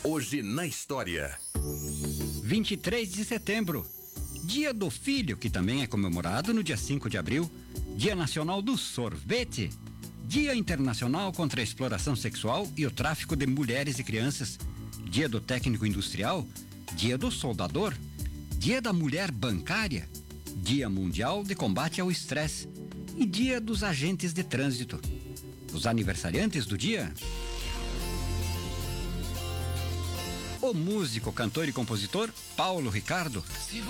Hoje na história. 23 de setembro, Dia do Filho, que também é comemorado no dia 5 de abril. Dia Nacional do Sorvete. Dia Internacional contra a Exploração Sexual e o Tráfico de Mulheres e Crianças. Dia do Técnico Industrial. Dia do Soldador. Dia da Mulher Bancária. Dia Mundial de Combate ao Estresse. E Dia dos Agentes de Trânsito. Os aniversariantes do dia: o músico, cantor e compositor Paulo Ricardo.